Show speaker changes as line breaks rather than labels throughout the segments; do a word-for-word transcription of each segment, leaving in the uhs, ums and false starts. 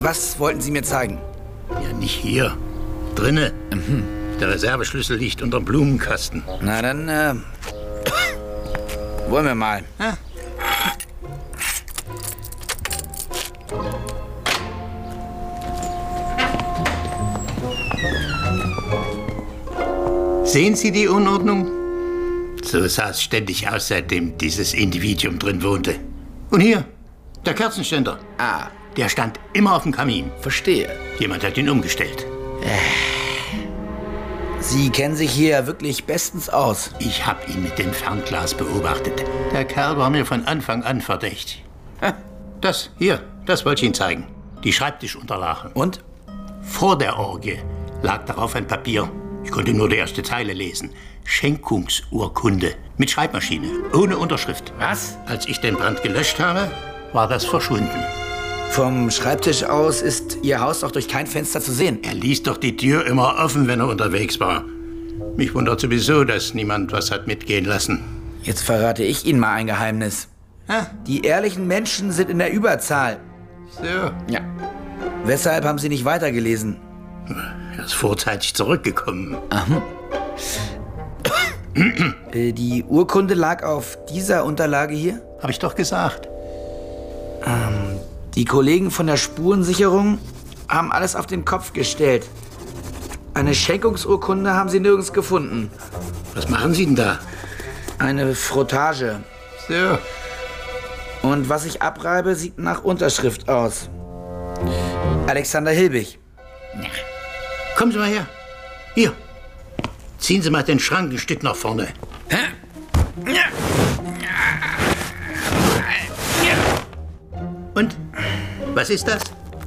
Was wollten Sie mir zeigen?
Ja, nicht hier. Drinne. Mhm. Der Reserveschlüssel liegt unterm Blumenkasten.
Na, dann, äh, wollen wir mal. Ja?
Sehen Sie die Unordnung? So sah es ständig aus, seitdem dieses Individuum drin wohnte. Und hier, der Kerzenständer.
Ah.
Der stand immer auf dem Kamin.
Verstehe.
Jemand hat ihn umgestellt.
Sie kennen sich hier wirklich bestens aus.
Ich habe ihn mit dem Fernglas beobachtet. Der Kerl war mir von Anfang an verdächtig. Das, hier, das wollte ich Ihnen zeigen. Die Schreibtischunterlagen.
Und?
Vor der Orgie lag darauf ein Papier. Ich konnte nur die erste Zeile lesen. Schenkungsurkunde. Mit Schreibmaschine. Ohne Unterschrift.
Was?
Als ich den Brand gelöscht habe, war das verschwunden.
Vom Schreibtisch aus ist Ihr Haus doch durch kein Fenster zu sehen.
Er ließ doch die Tür immer offen, wenn er unterwegs war. Mich wundert sowieso, dass niemand was hat mitgehen lassen.
Jetzt verrate ich Ihnen mal ein Geheimnis.
Ha?
Die ehrlichen Menschen sind in der Überzahl.
So.
Ja. Weshalb haben Sie nicht weitergelesen?
Er ist vorzeitig zurückgekommen.
Aha. äh, die Urkunde lag auf dieser Unterlage hier?
Hab ich doch gesagt.
Ähm, die Kollegen von der Spurensicherung haben alles auf den Kopf gestellt. Eine Schenkungsurkunde haben sie nirgends gefunden.
Was machen Sie denn da?
Eine Frottage.
So.
Und was ich abreibe, sieht nach Unterschrift aus. Alexander Hilbig.
Kommen Sie mal her. Hier. Ziehen Sie mal den Schrank ein Stück nach vorne. Und? Was ist das?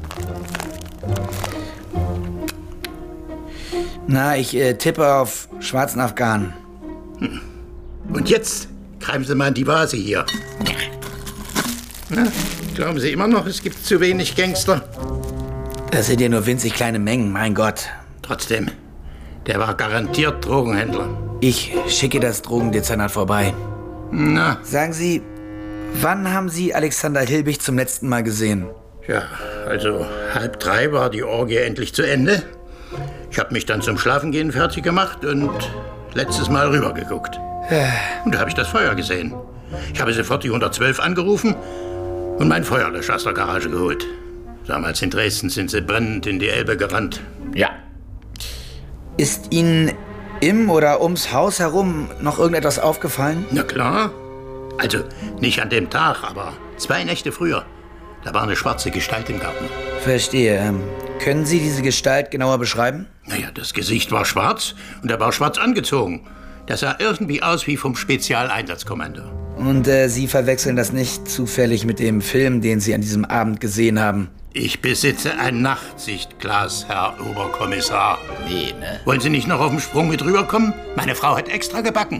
Na, ich äh, tippe auf schwarzen Afghanen.
Hm. Und jetzt greifen Sie mal in die Vase hier. Na, glauben Sie immer noch, es gibt zu wenig Gangster?
Das sind ja nur winzig kleine Mengen, mein Gott.
Trotzdem, der war garantiert Drogenhändler.
Ich schicke das Drogendezernat vorbei.
Na?
Sagen Sie, wann haben Sie Alexander Hilbig zum letzten Mal gesehen?
Ja, also halb drei war die Orgie endlich zu Ende. Ich habe mich dann zum Schlafengehen fertig gemacht und letztes Mal rübergeguckt. Und da habe ich das Feuer gesehen. Ich habe sofort die hundertzwölf angerufen und mein Feuerlöscher aus der Garage geholt. Damals in Dresden sind sie brennend in die Elbe gerannt.
Ja. Ist Ihnen im oder ums Haus herum noch irgendetwas aufgefallen?
Na klar. Also nicht an dem Tag, aber zwei Nächte früher. Da war eine schwarze Gestalt im Garten.
Verstehe. Ähm, können Sie diese Gestalt genauer beschreiben?
Naja, das Gesicht war schwarz und er war schwarz angezogen. Das sah irgendwie aus wie vom Spezialeinsatzkommando.
Und äh, Sie verwechseln das nicht zufällig mit dem Film, den Sie an diesem Abend gesehen haben?
Ich besitze ein Nachtsichtglas, Herr Oberkommissar.
Nee, ne?
Wollen Sie nicht noch auf dem Sprung mit rüberkommen? Meine Frau hat extra gebacken.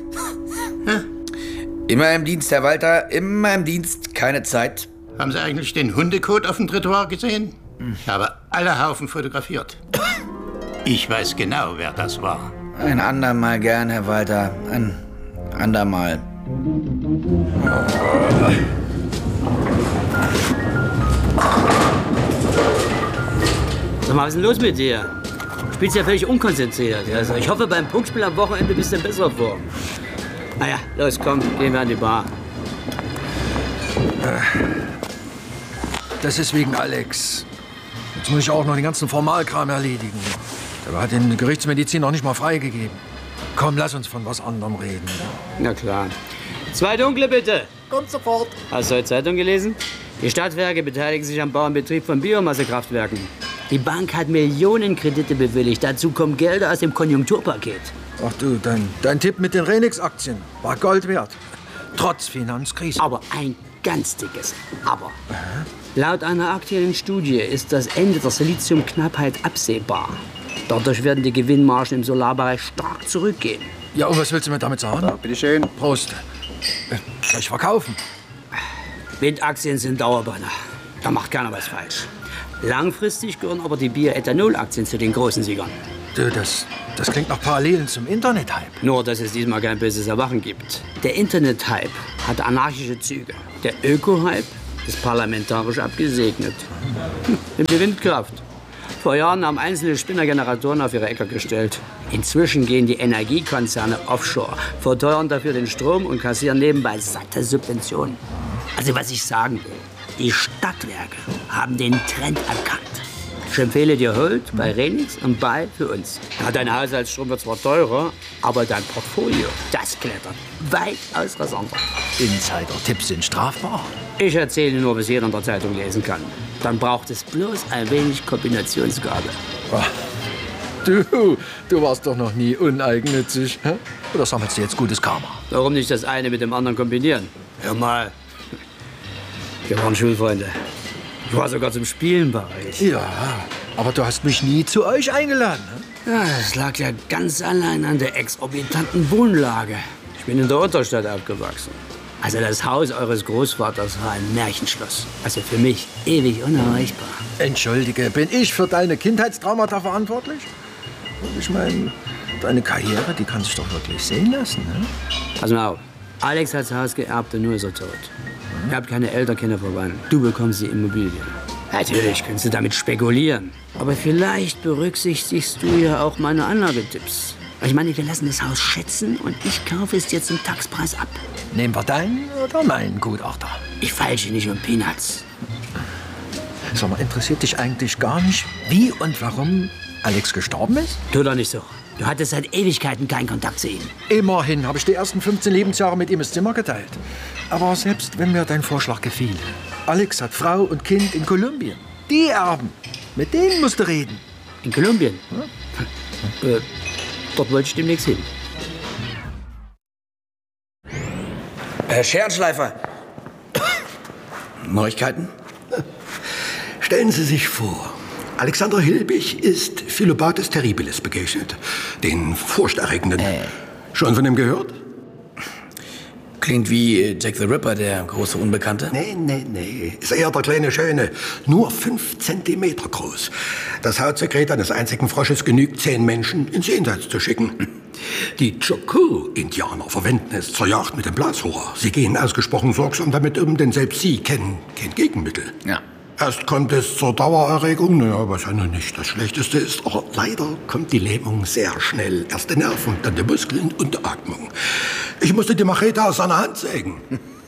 Immer im Dienst, Herr Walter, immer im Dienst, keine Zeit.
Haben Sie eigentlich den Hundekot auf dem Trottoir gesehen? Ich habe alle Haufen fotografiert. Ich weiß genau, wer das war.
Ein andermal gern, Herr Walter. Ein andermal.
Sag mal, was ist denn los mit dir? Du spielst ja völlig unkonzentriert. Also ich hoffe, beim Punktspiel am Wochenende bist du in besserer Form. Na ja, los, komm, gehen wir an die Bar.
Das ist wegen Alex. Jetzt muss ich auch noch den ganzen Formalkram erledigen. Der hat den Gerichtsmedizin noch nicht mal freigegeben. Komm, lass uns von was anderem reden.
Na klar. Zwei Dunkle, bitte.
Kommt sofort.
Hast du heute Zeitung gelesen? Die Stadtwerke beteiligen sich am Bau und Betrieb von Biomassekraftwerken. Die Bank hat Millionenkredite bewilligt. Dazu kommen Gelder aus dem Konjunkturpaket.
Ach du, dein, dein Tipp mit den Renix-Aktien war Gold wert. Trotz Finanzkrise.
Aber ein ganz dickes Aber. Aha. Laut einer aktuellen Studie ist das Ende der Siliziumknappheit absehbar. Dadurch werden die Gewinnmargen im Solarbereich stark zurückgehen.
Ja, und was willst du mir damit sagen?
Ja, bitteschön.
Prost. Äh, soll ich verkaufen?
Windaktien sind Dauerbrenner. Da macht keiner was falsch. Langfristig gehören aber die Bioethanol-Aktien zu den großen Siegern.
Du, das, das klingt nach Parallelen zum Internet-Hype.
Nur, dass es diesmal kein böses Erwachen gibt. Der Internet-Hype hat anarchische Züge. Der Öko-Hype ist parlamentarisch abgesegnet. Nimmt die Windkraft. Vor Jahren haben einzelne Spinnergeneratoren auf ihre Äcker gestellt. Inzwischen gehen die Energiekonzerne offshore, verteuern dafür den Strom und kassieren nebenbei satte Subventionen. Also was ich sagen will, die Stadtwerke haben den Trend erkannt. Ich empfehle dir Holt bei Renix und Bay für uns. Ja, dein Haushaltsstrom wird zwar teurer, aber dein Portfolio, das klettert weitaus rasanter.
Insider-Tipps sind strafbar.
Ich erzähle nur, was jeder in der Zeitung lesen kann. Dann braucht es bloß ein wenig Kombinationsgabe.
Oh, du, du warst doch noch nie uneigennützig. Hä? Oder sammelst du jetzt gutes Karma?
Warum nicht das eine mit dem anderen kombinieren? Hör mal, wir waren Schulfreunde. Ich war sogar zum Spielen bei euch.
Ja, aber du hast mich nie zu euch eingeladen. Ne?
Ja, es lag ja ganz allein an der exorbitanten Wohnlage. Ich bin in der Unterstadt aufgewachsen. Also das Haus eures Großvaters war ein Märchenschloss. Also für mich ewig unerreichbar.
Entschuldige, bin ich für deine Kindheitstraumata verantwortlich? Und ich meine, deine Karriere, die kann sich doch wirklich sehen lassen. Ne?
Pass mal auf. Alex hat das Haus geerbt und nun ist er tot. Ihr habt keine Eltern, keine Verwandten. Du bekommst die Immobilie. Natürlich kannst du damit spekulieren. Aber vielleicht berücksichtigst du ja auch meine Anlagetipps. Ich meine, wir lassen das Haus schätzen und ich kaufe es dir zum Taxpreis ab.
Nehmen wir deinen oder meinen Gutachter?
Ich feilsche nicht um Peanuts.
Sag mal, interessiert dich eigentlich gar nicht, wie und warum Alex gestorben ist?
Tu doch nicht so. Du hattest seit Ewigkeiten keinen Kontakt zu ihm.
Immerhin habe ich die ersten fünfzehn Lebensjahre mit ihm das Zimmer geteilt. Aber selbst wenn mir dein Vorschlag gefiel, Alex hat Frau und Kind in Kolumbien. Die erben. Mit denen musst du reden.
In Kolumbien? Hm? Äh, dort wollte ich demnächst hin.
Herr Scherenschleifer. Neuigkeiten?
Stellen Sie sich vor, Alexander Hilbig ist Philobaudes Terribilis begegnet. Den furchterregenden. Äh. Schon von ihm gehört?
Klingt wie Jack the Ripper, der große Unbekannte.
Nee, nee, nee. Ist eher der kleine Schöne. Nur fünf Zentimeter groß. Das Hautsekret eines einzigen Frosches genügt, zehn Menschen ins Jenseits zu schicken. Die Chocó-Indianer verwenden es zur Jagd mit dem Blasrohr. Sie gehen ausgesprochen sorgsam damit um, denn selbst sie kennen kein Gegenmittel.
Ja.
Erst kommt es zur Dauererregung, naja, was ja nun nicht das Schlechteste ist, aber leider kommt die Lähmung sehr schnell. Erst die Nerven, dann die Muskeln und die Atmung. Ich musste die Machete aus seiner Hand sägen.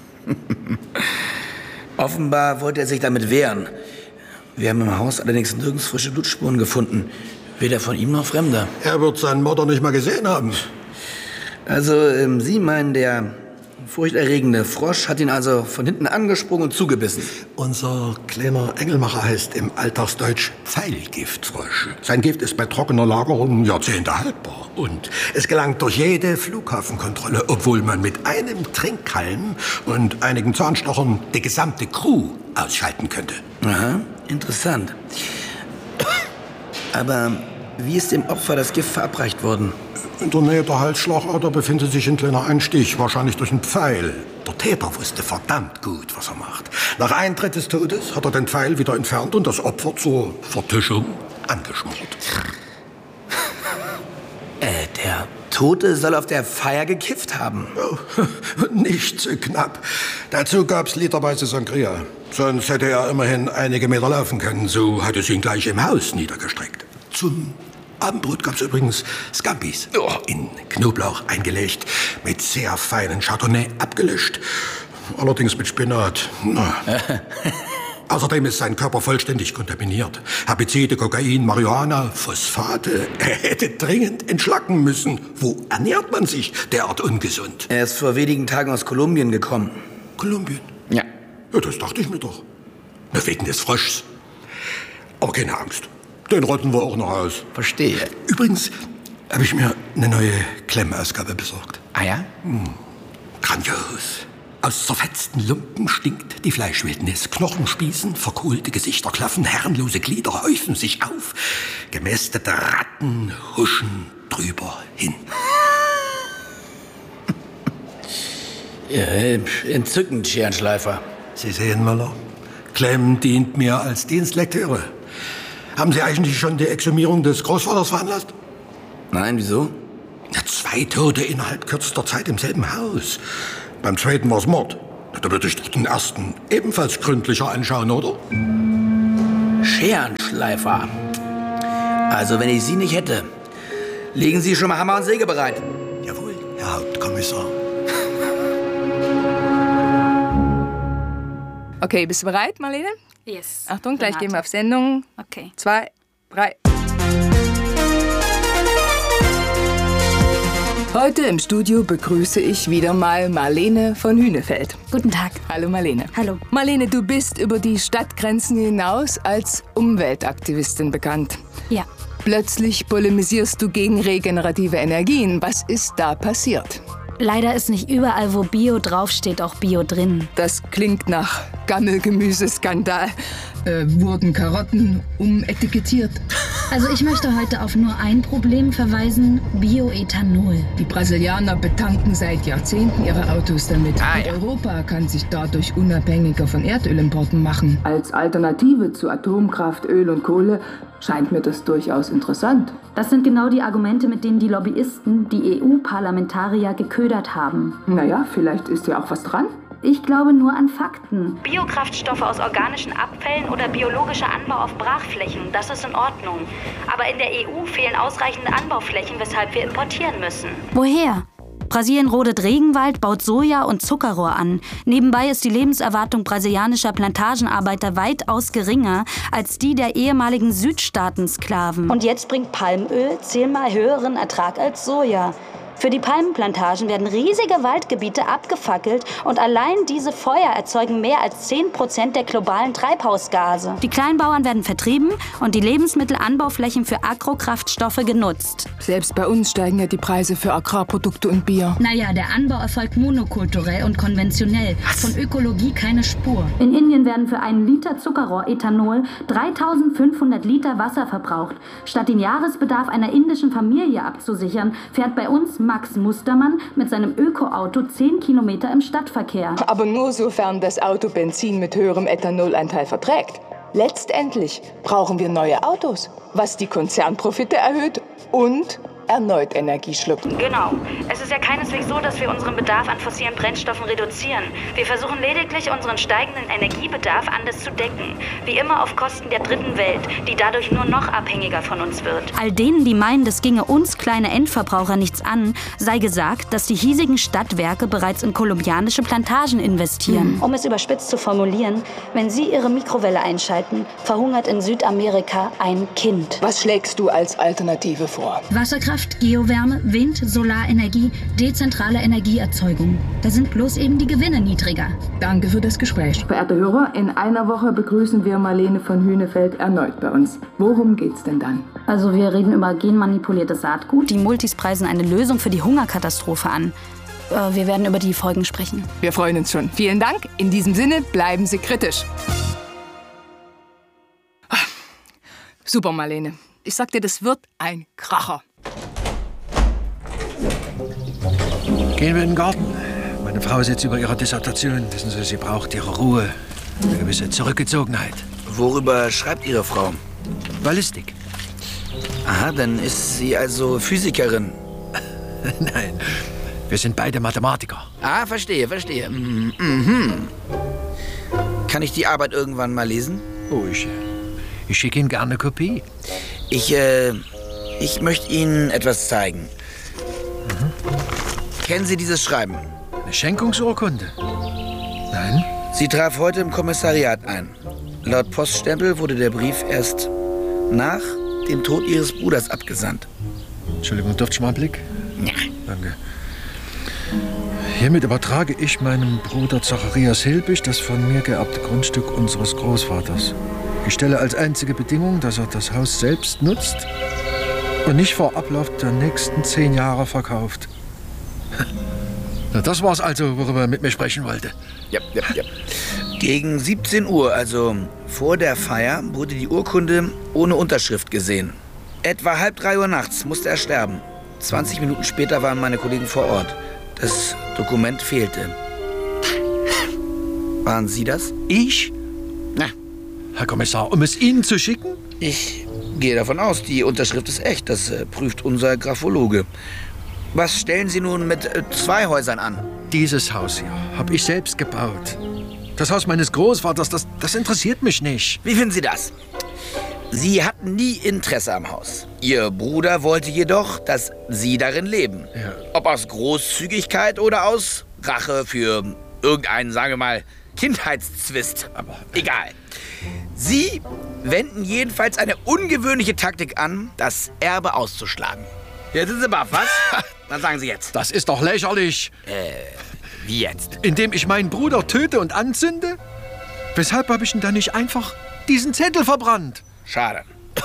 Offenbar wollte er sich damit wehren. Wir haben im Haus allerdings nirgends frische Blutspuren gefunden. Weder von ihm noch Fremder.
Er wird seinen Mörder nicht mal gesehen haben.
Also, ähm, Sie meinen, der furchterregende Frosch hat ihn also von hinten angesprungen und zugebissen?
Unser kleiner Engelmacher heißt im Alltagsdeutsch Pfeilgiftfrosch. Sein Gift ist bei trockener Lagerung Jahrzehnte haltbar. Und es gelangt durch jede Flughafenkontrolle, obwohl man mit einem Trinkhalm und einigen Zahnstochern die gesamte Crew ausschalten könnte.
Aha, interessant. Aber wie ist dem Opfer das Gift verabreicht worden?
In der Nähe der Halsschlagader befindet sich ein kleiner Einstich, wahrscheinlich durch einen Pfeil. Der Täter wusste verdammt gut, was er macht. Nach Eintritt des Todes hat er den Pfeil wieder entfernt und das Opfer zur Vertuschung angeschmort.
Äh, der Tote soll auf der Feier gekifft haben.
Ja, nicht so knapp. Dazu gab's literweise Sangria. Sonst hätte er immerhin einige Meter laufen können. So hatte sie ihn gleich im Haus niedergestreckt. Zum Abendbrot gab's übrigens Scampis. Oh, in Knoblauch eingelegt, mit sehr feinen Chardonnay abgelöscht. Allerdings mit Spinat. Na. Außerdem ist sein Körper vollständig kontaminiert. Herbizide, Kokain, Marihuana, Phosphate. Er hätte dringend entschlacken müssen. Wo ernährt man sich derart ungesund?
Er ist vor wenigen Tagen aus Kolumbien gekommen.
Kolumbien?
Ja.
Ja, das dachte ich mir doch. Na, wegen des Froschs. Aber keine Angst. Den rotten wir auch noch aus.
Verstehe.
Übrigens habe ich mir eine neue Klemmausgabe besorgt.
Ah ja?
Hm. Grandios. Aus zerfetzten Lumpen stinkt die Fleischwildnis. Knochenspießen, verkohlte Gesichter klaffen, herrenlose Glieder häufen sich auf. Gemästete Ratten huschen drüber hin.
Ja, entzückend, Scherenschleifer.
Sie sehen, Müller, Klemm dient mir als Dienstlektüre. Haben Sie eigentlich schon die Exhumierung des Großvaters veranlasst?
Nein, wieso?
Ja, zwei Tote innerhalb kürzester Zeit im selben Haus. Beim zweiten war es Mord. Da würde ich doch den ersten ebenfalls gründlicher anschauen, oder?
Scherenschleifer. Also, wenn ich Sie nicht hätte, legen Sie schon mal Hammer und Säge bereit.
Jawohl, Herr Hauptkommissar.
Okay, bist du bereit, Marlene?
Yes.
Achtung, gleich gehen wir auf Sendung.
Okay.
Zwei, drei. Heute im Studio begrüße ich wieder mal Marlene von Hünefeld.
Guten Tag.
Hallo Marlene.
Hallo.
Marlene, du bist über die Stadtgrenzen hinaus als Umweltaktivistin bekannt.
Ja.
Plötzlich polemisierst du gegen regenerative Energien. Was ist da passiert?
Leider ist nicht überall, wo Bio draufsteht, auch Bio drin.
Das klingt nach Gammelgemüseskandal. Äh, wurden Karotten umetikettiert?
Also ich möchte heute auf nur ein Problem verweisen, Bioethanol.
Die Brasilianer betanken seit Jahrzehnten ihre Autos damit.
Ah,
Und
ja.
Europa kann sich dadurch unabhängiger von Erdölimporten machen. Als Alternative zu Atomkraft, Öl und Kohle scheint mir das durchaus interessant.
Das sind genau die Argumente, mit denen die Lobbyisten die E U-Parlamentarier geködert haben.
Naja, vielleicht ist ja auch was dran.
Ich glaube nur an Fakten.
Biokraftstoffe aus organischen Abfällen oder biologischer Anbau auf Brachflächen, das ist in Ordnung. Aber in der E U fehlen ausreichende Anbauflächen, weshalb wir importieren müssen.
Woher? Brasilien rodet Regenwald, baut Soja und Zuckerrohr an. Nebenbei ist die Lebenserwartung brasilianischer Plantagenarbeiter weitaus geringer als die der ehemaligen Südstaatensklaven. Und jetzt bringt Palmöl zehnmal höheren Ertrag als Soja. Für die Palmenplantagen werden riesige Waldgebiete abgefackelt und allein diese Feuer erzeugen mehr als zehn Prozent der globalen Treibhausgase. Die Kleinbauern werden vertrieben und die Lebensmittelanbauflächen für Agrokraftstoffe genutzt.
Selbst bei uns steigen ja die Preise für Agrarprodukte und Bier.
Naja, der Anbau erfolgt monokulturell und konventionell. Von Ökologie keine Spur.
In Indien werden für einen Liter Zuckerrohr-Ethanol dreitausendfünfhundert Liter Wasser verbraucht. Statt den Jahresbedarf einer indischen Familie abzusichern, fährt bei uns Max Mustermann mit seinem Ökoauto zehn Kilometer im Stadtverkehr.
Aber nur sofern das Auto Benzin mit höherem Ethanolanteil verträgt. Letztendlich brauchen wir neue Autos, was die Konzernprofite erhöht und erneut Energie schluckt.
Genau. Es ist ja keineswegs so, dass wir unseren Bedarf an fossilen Brennstoffen reduzieren. Wir versuchen lediglich, unseren steigenden Energiebedarf anders zu decken. Wie immer auf Kosten der dritten Welt, die dadurch nur noch abhängiger von uns wird.
All denen, die meinen, das ginge uns kleine Endverbraucher nichts an, sei gesagt, dass die hiesigen Stadtwerke bereits in kolumbianische Plantagen investieren. Mhm. Um es überspitzt zu formulieren, wenn Sie Ihre Mikrowelle einschalten, verhungert in Südamerika ein Kind.
Was schlägst du als Alternative vor?
Wasserkraft, Geowärme, Wind, Solarenergie, dezentrale Energieerzeugung. Da sind bloß eben die Gewinne niedriger.
Danke für das Gespräch. Verehrte Hörer, in einer Woche begrüßen wir Marlene von Hünefeld erneut bei uns. Worum geht's denn dann?
Also wir reden über genmanipuliertes Saatgut. Die Multis preisen eine Lösung für die Hungerkatastrophe an. Äh, wir werden über die Folgen sprechen.
Wir freuen uns schon. Vielen Dank. In diesem Sinne, bleiben Sie kritisch. Ah, super, Marlene. Ich sag dir, das wird ein Kracher.
Gehen wir in den Garten. Meine Frau sitzt über ihrer Dissertation. Wissen Sie, sie braucht ihre Ruhe, eine gewisse Zurückgezogenheit.
Worüber schreibt Ihre Frau?
Ballistik.
Aha, dann ist sie also Physikerin.
Nein, wir sind beide Mathematiker.
Ah, verstehe, verstehe. Mhm. Mhm. Kann ich die Arbeit irgendwann mal lesen?
Oh, ich, ich schicke Ihnen gerne eine Kopie.
Ich, äh, ich möchte Ihnen etwas zeigen.
Mhm.
Kennen Sie dieses Schreiben?
Eine Schenkungsurkunde? Nein.
Sie traf heute im Kommissariat ein. Laut Poststempel wurde der Brief erst nach dem Tod Ihres Bruders abgesandt.
Entschuldigung, dürfte ich mal einen Blick?
Ja.
Danke. Hiermit übertrage ich meinem Bruder Zacharias Hilbig das von mir geerbte Grundstück unseres Großvaters. Ich stelle als einzige Bedingung, dass er das Haus selbst nutzt und nicht vor Ablauf der nächsten zehn Jahre verkauft. Na, das war's also, worüber er mit mir sprechen wollte.
Ja, ja, ja. Gegen siebzehn Uhr, also vor der Feier, wurde die Urkunde ohne Unterschrift gesehen. Etwa halb drei Uhr nachts musste er sterben. zwanzig Minuten später waren meine Kollegen vor Ort. Das Dokument fehlte. Waren Sie das?
Ich?
Na.
Herr Kommissar, um es Ihnen zu schicken?
Ich gehe davon aus, die Unterschrift ist echt. Das äh, prüft unser Graphologe. Was stellen Sie nun mit äh, zwei Häusern an?
Dieses Haus hier habe ich selbst gebaut. Das Haus meines Großvaters, das, das interessiert mich nicht.
Wie finden Sie das? Sie hatten nie Interesse am Haus. Ihr Bruder wollte jedoch, dass Sie darin leben.
Ja.
Ob aus Großzügigkeit oder aus Rache für irgendeinen, sagen wir mal, Kindheitszwist. Aber egal. Sie wenden jedenfalls eine ungewöhnliche Taktik an, das Erbe auszuschlagen. Jetzt sind Sie baff, was? Dann sagen Sie jetzt.
Das ist doch lächerlich.
Äh, wie jetzt?
Indem ich meinen Bruder töte und anzünde? Weshalb habe ich denn dann nicht einfach diesen Zettel verbrannt?
Schade.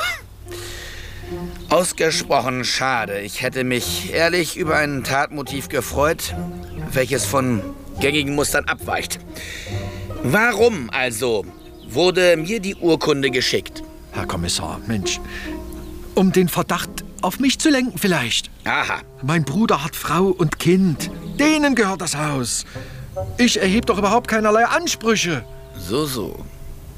Ausgesprochen schade. Ich hätte mich ehrlich über ein Tatmotiv gefreut, welches von gängigen Mustern abweicht. Warum also wurde mir die Urkunde geschickt?
Herr Kommissar, Mensch, um den Verdacht auf mich zu lenken vielleicht.
Aha.
Mein Bruder hat Frau und Kind. Denen gehört das Haus. Ich erhebe doch überhaupt keinerlei Ansprüche.
So, so.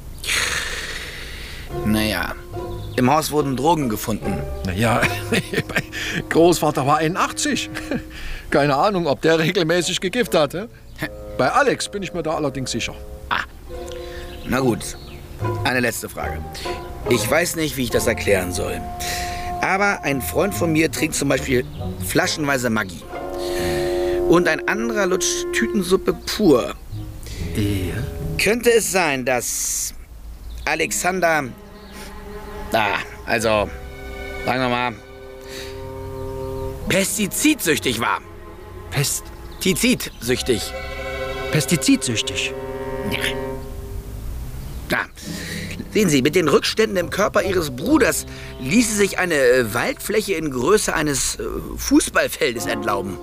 Naja, im Haus wurden Drogen gefunden.
Naja, mein Großvater war einundachtzig. Keine Ahnung, ob der regelmäßig gekifft hat. He? Bei Alex bin ich mir da allerdings sicher.
Ah, na gut. Eine letzte Frage. Ich weiß nicht, wie ich das erklären soll. Aber ein Freund von mir trinkt zum Beispiel flaschenweise Maggi. Und ein anderer lutscht Tütensuppe pur.
Ja.
Könnte es sein, dass Alexander, ah, also, sagen wir mal, pestizidsüchtig war? Pestizidsüchtig.
Pestizidsüchtig?
Ja. Na, sehen Sie, mit den Rückständen im Körper Ihres Bruders ließe sich eine äh, Waldfläche in Größe eines äh, Fußballfeldes entlauben.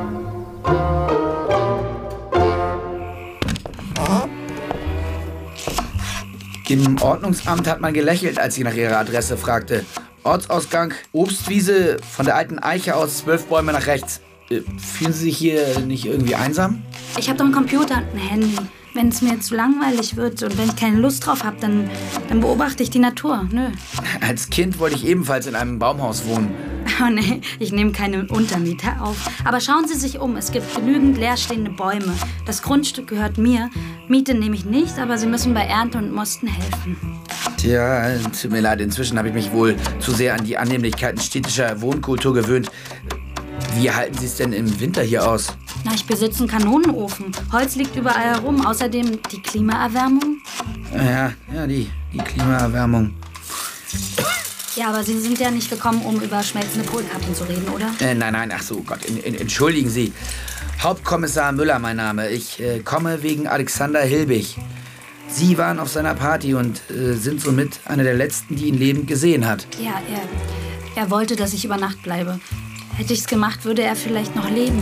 Im Ordnungsamt hat man gelächelt, als ich nach Ihrer Adresse fragte. Ortsausgang, Obstwiese, von der alten Eiche aus zwölf Bäume nach rechts. Äh, fühlen Sie sich hier nicht irgendwie einsam?
Ich habe doch einen Computer und ein Handy. Wenn es mir zu langweilig wird und wenn ich keine Lust drauf habe, dann, dann beobachte ich die Natur. Nö.
Als Kind wollte ich ebenfalls in einem Baumhaus wohnen.
Oh nee, ich nehme keine Untermieter auf. Aber schauen Sie sich um, es gibt genügend leerstehende Bäume. Das Grundstück gehört mir. Miete nehme ich nicht, aber Sie müssen bei Ernte und Mosten helfen.
Tja, tut mir leid, inzwischen habe ich mich wohl zu sehr an die Annehmlichkeiten städtischer Wohnkultur gewöhnt. Wie halten Sie es denn im Winter hier aus?
Na, ich besitze einen Kanonenofen. Holz liegt überall herum. Außerdem die Klimaerwärmung.
Ja, ja, die, die Klimaerwärmung.
Ja, aber Sie sind ja nicht gekommen, um über schmelzende Polkappen zu reden, oder?
Äh, nein, nein, ach so, Gott, in, in, entschuldigen Sie. Hauptkommissar Müller, mein Name. Ich äh, komme wegen Alexander Hilbig. Sie waren auf seiner Party und äh, sind somit einer der Letzten, die ihn lebend gesehen hat.
Ja, er, er wollte, dass ich über Nacht bleibe. Hätte ich's gemacht, würde er vielleicht noch leben.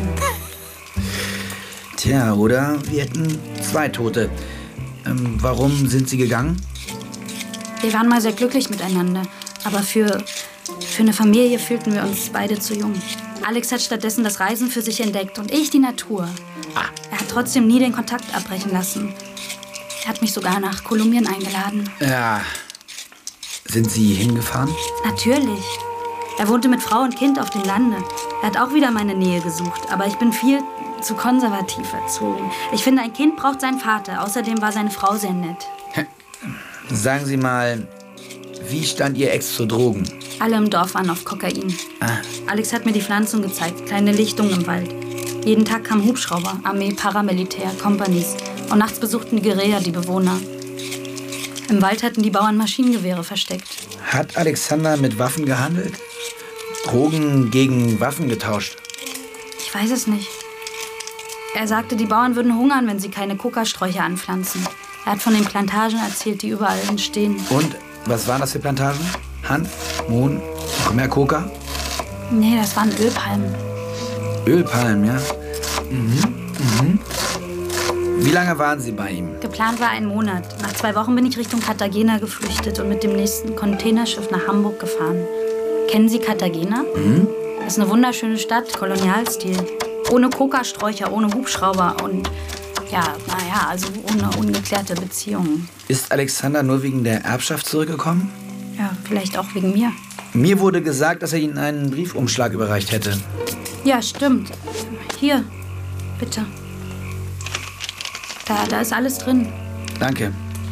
Tja, oder wir hätten zwei Tote. Ähm, warum sind Sie gegangen?
Wir waren mal sehr glücklich miteinander. Aber für, für eine Familie fühlten wir uns beide zu jung. Alex hat stattdessen das Reisen für sich entdeckt und ich die Natur.
Ah.
Er hat trotzdem nie den Kontakt abbrechen lassen. Er hat mich sogar nach Kolumbien eingeladen.
Ja. Sind Sie hingefahren?
Natürlich. Er wohnte mit Frau und Kind auf dem Lande. Er hat auch wieder meine Nähe gesucht. Aber ich bin viel zu konservativ erzogen. Ich finde, ein Kind braucht seinen Vater. Außerdem war seine Frau sehr nett.
Sagen Sie mal, wie stand Ihr Ex zu Drogen?
Alle im Dorf waren auf Kokain.
Ah.
Alex hat mir die Pflanzen gezeigt, kleine Lichtungen im Wald. Jeden Tag kamen Hubschrauber, Armee, Paramilitär, Kompanis. Und nachts besuchten die Guerilla die Bewohner. Im Wald hatten die Bauern Maschinengewehre versteckt.
Hat Alexander mit Waffen gehandelt? Drogen gegen Waffen getauscht?
Ich weiß es nicht. Er sagte, die Bauern würden hungern, wenn sie keine Kokasträucher anpflanzen. Er hat von den Plantagen erzählt, die überall entstehen.
Und was waren das für Plantagen? Hanf, Mohn, noch mehr Koka?
Nee, das waren Ölpalmen.
Ölpalmen, ja? Mhm, mhm. Wie lange waren Sie bei ihm?
Geplant war ein Monat. Nach zwei Wochen bin ich Richtung Cartagena geflüchtet und mit dem nächsten Containerschiff nach Hamburg gefahren. Kennen Sie Cartagena?
Mhm.
Das ist eine wunderschöne Stadt, Kolonialstil. Ohne Kokasträucher, ohne Hubschrauber und, ja, naja, also ohne ungeklärte Beziehungen.
Ist Alexander nur wegen der Erbschaft zurückgekommen?
Ja, vielleicht auch wegen mir.
Mir wurde gesagt, dass er Ihnen einen Briefumschlag überreicht hätte.
Ja, stimmt. Hier, bitte. Da, da ist alles drin.
Danke.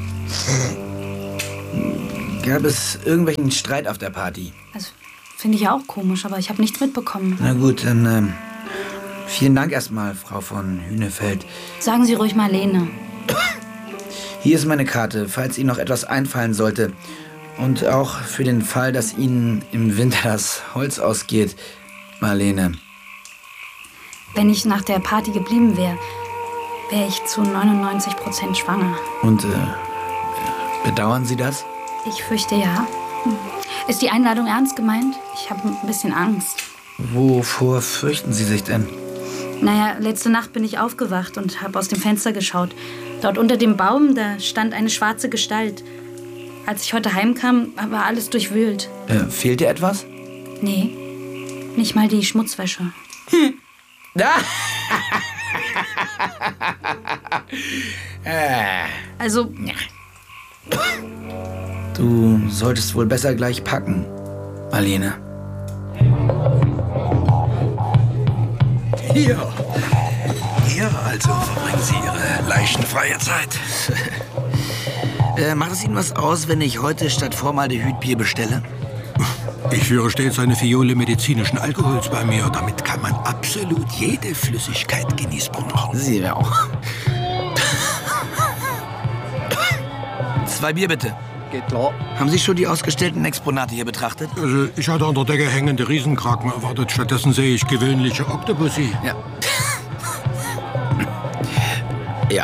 Gab es irgendwelchen Streit auf der Party?
Also, finde ich ja auch komisch, aber ich habe nichts mitbekommen.
Na gut, dann ähm, vielen Dank erstmal, Frau von Hünefeld.
Sagen Sie ruhig Marlene.
Hier ist meine Karte, falls Ihnen noch etwas einfallen sollte. Und auch für den Fall, dass Ihnen im Winter das Holz ausgeht, Marlene.
Wenn ich nach der Party geblieben wäre, wäre ich zu neunundneunzig Prozent schwanger.
Und äh, bedauern Sie das?
Ich fürchte ja. Ist die Einladung ernst gemeint? Ich habe ein bisschen Angst.
Wovor fürchten Sie sich denn?
Naja, letzte Nacht bin ich aufgewacht und habe aus dem Fenster geschaut. Dort unter dem Baum, da stand eine schwarze Gestalt. Als ich heute heimkam, war alles durchwühlt.
Äh, fehlt dir etwas?
Nee, nicht mal die Schmutzwäsche.
Hm.
Also...
Du solltest wohl besser gleich packen, Marlene.
Hier. Hier also verbringen Sie Ihre leichenfreie Zeit.
äh, macht es Ihnen was aus, wenn ich heute statt Formaldehyd Bier bestelle?
Ich führe stets eine Fiole medizinischen Alkohols bei mir. Damit kann man absolut jede Flüssigkeit genießbar machen.
Sie auch. Zwei Bier bitte.
Geht klar.
Haben Sie schon die ausgestellten Exponate hier betrachtet?
Also, ich hatte an der Decke hängende Riesenkraken erwartet. Stattdessen sehe ich gewöhnliche Oktopussi.
Ja. Ja.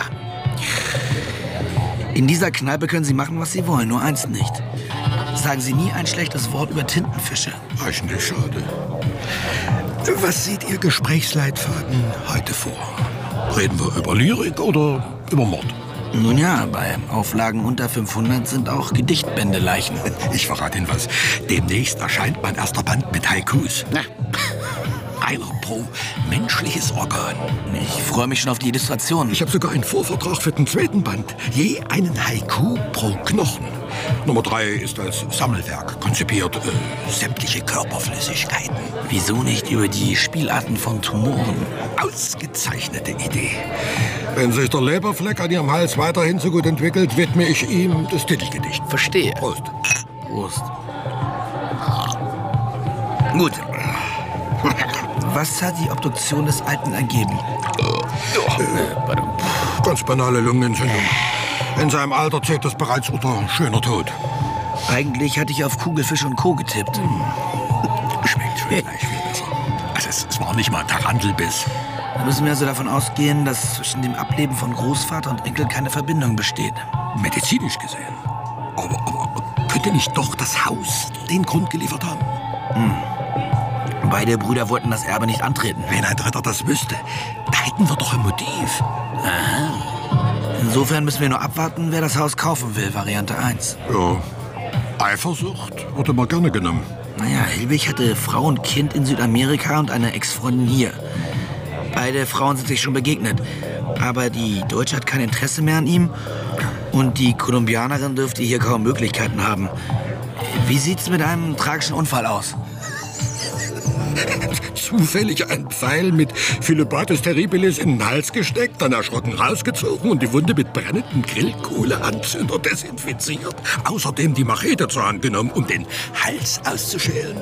In dieser Kneipe können Sie machen, was Sie wollen, nur eins nicht. Sagen Sie nie ein schlechtes Wort über Tintenfische.
Eigentlich schade. Was sieht Ihr Gesprächsleitfaden heute vor? Reden wir über Lyrik oder über Mord?
Nun ja, bei Auflagen unter fünfhundert sind auch Gedichtbände Leichen.
Ich verrate Ihnen was. Demnächst erscheint mein erster Band mit Haikus.
Na.
Einer pro menschliches Organ.
Ich freue mich schon auf die Illustration.
Ich habe sogar einen Vorvertrag für den zweiten Band. Je einen Haiku pro Knochen. Nummer drei ist als Sammelwerk konzipiert. Äh, sämtliche Körperflüssigkeiten.
Wieso nicht über die Spielarten von Tumoren?
Ausgezeichnete Idee. Wenn sich der Leberfleck an Ihrem Hals weiterhin so gut entwickelt, widme ich ihm das Titelgedicht.
Verstehe.
Prost.
Prost. Gut. Was hat die Obduktion des Alten ergeben?
Äh, ganz banale Lungenentzündung. In seinem Alter zählt das bereits unter schöner Tod.
Eigentlich hatte ich auf Kugelfisch und Co. getippt.
Schmeckt für gleich viel besser. Also es, es war nicht mal Tarantelbiss.
Da müssen wir also davon ausgehen, dass zwischen dem Ableben von Großvater und Enkel keine Verbindung besteht.
Medizinisch gesehen. Aber, aber könnte nicht doch das Haus den Grund geliefert haben?
Hm. Beide Brüder wollten das Erbe nicht antreten.
Wenn ein Dritter das wüsste, da hätten wir doch ein Motiv.
Aha. Insofern müssen wir nur abwarten, wer das Haus kaufen will, Variante eins.
Ja, Eifersucht wurde mal gerne genommen.
Naja, Hilbig hatte Frau und Kind in Südamerika und eine Ex-Freundin hier. Beide Frauen sind sich schon begegnet. Aber die Deutsche hat kein Interesse mehr an ihm. Und die Kolumbianerin dürfte hier kaum Möglichkeiten haben. Wie sieht's mit einem tragischen Unfall aus?
Zufällig ein Pfeil mit Philobacter terribilis in den Hals gesteckt, dann erschrocken rausgezogen und die Wunde mit brennendem Grillkohleanzünder desinfiziert. Außerdem die Machete zur Hand genommen, um den Hals auszuschälen.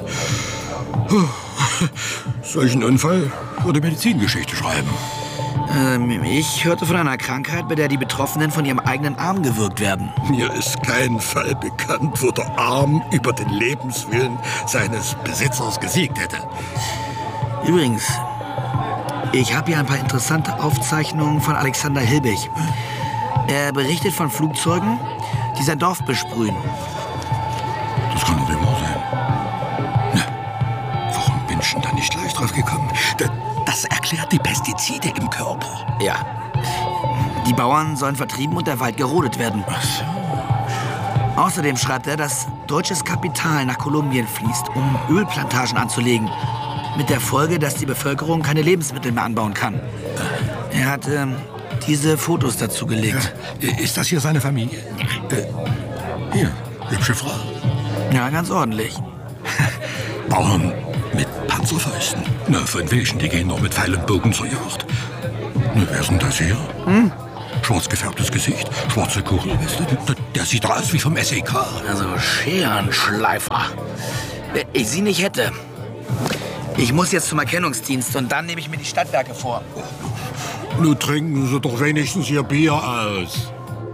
Solchen Unfall würde Medizingeschichte schreiben.
Ähm, ich hörte von einer Krankheit, bei der die Betroffenen von ihrem eigenen Arm gewürgt werden.
Mir ist kein Fall bekannt, wo der Arm über den Lebenswillen seines Besitzers gesiegt hätte.
Übrigens, ich habe hier ein paar interessante Aufzeichnungen von Alexander Hilbig. Er berichtet von Flugzeugen, die sein Dorf besprühen.
Das kann doch nicht wahr sein. Na, warum bin ich denn da nicht gleich drauf gekommen? Das erklärt die Pestizide im Körper.
Ja. Die Bauern sollen vertrieben und der Wald gerodet werden.
Ach so.
Außerdem schreibt er, dass deutsches Kapital nach Kolumbien fließt, um Ölplantagen anzulegen. Mit der Folge, dass die Bevölkerung keine Lebensmittel mehr anbauen kann. Er hat ähm, diese Fotos dazu gelegt.
Ja. Ist das hier seine Familie? Ja. Äh, hier, hübsche Frau.
Ja, ganz ordentlich.
Bauern mit Panzerfäusten. Na, von welchen? Die gehen noch mit Pfeil und Bogen zur Jagd. Na, wer ist denn das hier?
Hm?
schwarz gefärbtes Gesicht, schwarze Kuchenweste. Der, der sieht aus wie vom S E K.
Also Scherenschleifer. Wenn ich sie nicht hätte. Ich muss jetzt zum Erkennungsdienst und dann nehme ich mir die Stadtwerke vor.
Nun trinken Sie doch wenigstens Ihr Bier aus.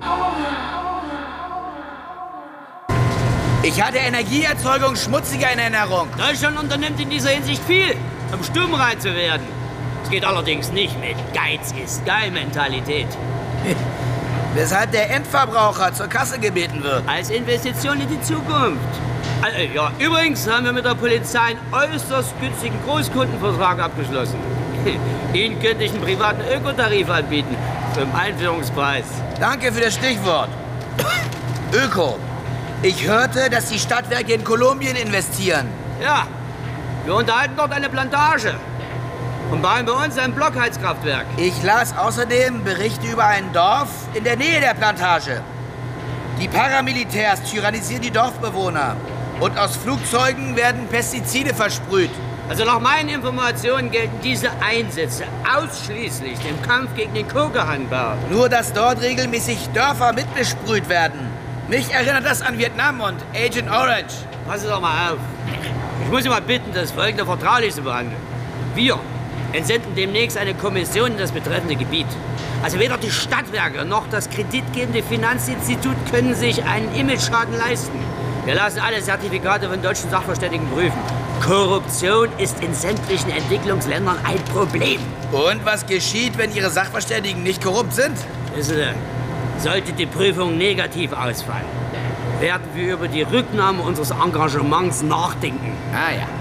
Ich hatte Energieerzeugung schmutziger in Erinnerung.
Deutschland unternimmt in dieser Hinsicht viel, um stumm rein zu werden. Es geht allerdings nicht mit Geiz ist geil Mentalität.
Weshalb der Endverbraucher zur Kasse gebeten wird.
Als Investition in die Zukunft. Also, ja, übrigens haben wir mit der Polizei einen äußerst günstigen Großkundenvertrag abgeschlossen. Ihnen könnte ich einen privaten Ökotarif anbieten, zum Einführungspreis.
Danke für das Stichwort. Öko. Ich hörte, dass die Stadtwerke in Kolumbien investieren.
Ja, wir unterhalten dort eine Plantage und bauen bei uns ein Blockheizkraftwerk.
Ich las außerdem Berichte über ein Dorf in der Nähe der Plantage. Die Paramilitärs tyrannisieren die Dorfbewohner und aus Flugzeugen werden Pestizide versprüht.
Also nach meinen Informationen gelten diese Einsätze ausschließlich dem Kampf gegen den Kokehangbau.
Nur, dass dort regelmäßig Dörfer mitbesprüht werden. Mich erinnert das an Vietnam und Agent Orange.
Passen Sie doch mal auf. Ich muss Sie mal bitten, das Folgende vertraulich zu behandeln. Wir entsenden demnächst eine Kommission in das betreffende Gebiet. Also weder die Stadtwerke noch das kreditgebende Finanzinstitut können sich einen Imageschaden leisten. Wir lassen alle Zertifikate von deutschen Sachverständigen prüfen. Korruption ist in sämtlichen Entwicklungsländern ein Problem.
Und was geschieht, wenn Ihre Sachverständigen nicht korrupt sind?
Wissen Sie, sollte die Prüfung negativ ausfallen, werden wir über die Rücknahme unseres Engagements nachdenken.
Ah ja.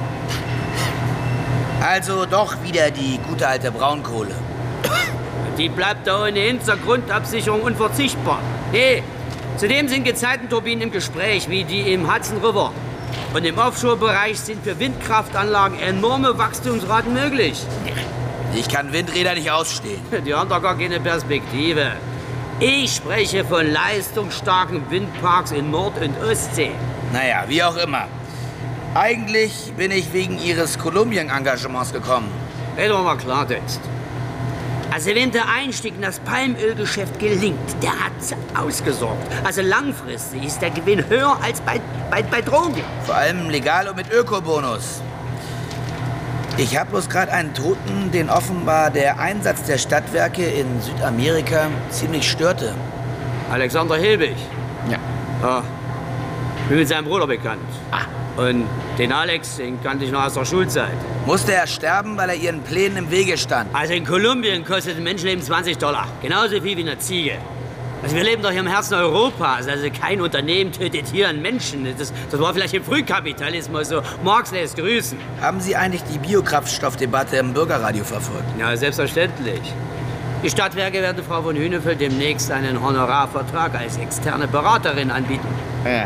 Also doch wieder die gute alte Braunkohle.
Die bleibt da ohnehin zur Grundabsicherung unverzichtbar. Nee, zudem sind Gezeitenturbinen im Gespräch, wie die im Hudson River. Und im Offshore-Bereich sind für Windkraftanlagen enorme Wachstumsraten möglich.
Ich kann Windräder nicht ausstehen.
Die haben doch gar keine Perspektive. Ich spreche von leistungsstarken Windparks in Nord- und Ostsee.
Naja, wie auch immer. Eigentlich bin ich wegen Ihres Kolumbien-Engagements gekommen.
Reden wir mal Klartext. Also wenn der Einstieg in das Palmölgeschäft gelingt, der hat's ausgesorgt. Also langfristig ist der Gewinn höher als bei, bei, bei Drogen.
Vor allem legal und mit Ökobonus. Ich habe bloß gerade einen Toten, den offenbar der Einsatz der Stadtwerke in Südamerika ziemlich störte.
Alexander Hilbig?
Ja.
Ja. Ich bin mit seinem Bruder bekannt.
Ah.
Und den Alex, den kannte ich noch aus der Schulzeit.
Musste er sterben, weil er ihren Plänen im Wege stand?
Also in Kolumbien kostet ein Menschenleben zwanzig Dollar. Genauso viel wie eine Ziege. Also wir leben doch hier im Herzen Europas. Also kein Unternehmen tötet hier einen Menschen. Das, das war vielleicht im Frühkapitalismus so. Marx lässt grüßen.
Haben Sie eigentlich die Biokraftstoffdebatte im Bürgerradio verfolgt?
Ja, selbstverständlich. Die Stadtwerke werden Frau von Hünefeld demnächst einen Honorarvertrag als externe Beraterin anbieten.
Äh.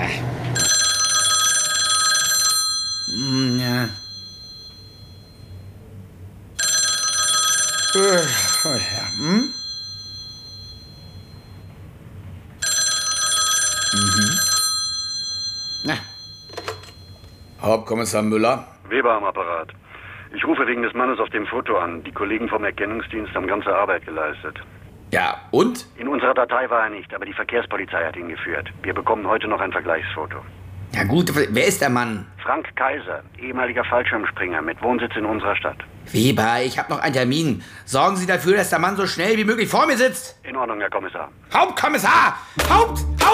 Mm, ja. Oh, ja. Hm? Mhm. Na. Hauptkommissar Müller?
Weber am Apparat. Ich rufe wegen des Mannes auf dem Foto an. Die Kollegen vom Erkennungsdienst haben ganze Arbeit geleistet.
Ja, und?
In unserer Datei war er nicht, aber die Verkehrspolizei hat ihn geführt. Wir bekommen heute noch ein Vergleichsfoto.
Ja gut, wer ist der Mann?
Frank Kaiser, ehemaliger Fallschirmspringer mit Wohnsitz in unserer Stadt.
Weber, ich habe noch einen Termin. Sorgen Sie dafür, dass der Mann so schnell wie möglich vor mir sitzt.
In Ordnung, Herr Kommissar.
Hauptkommissar! Haupt! Haupt!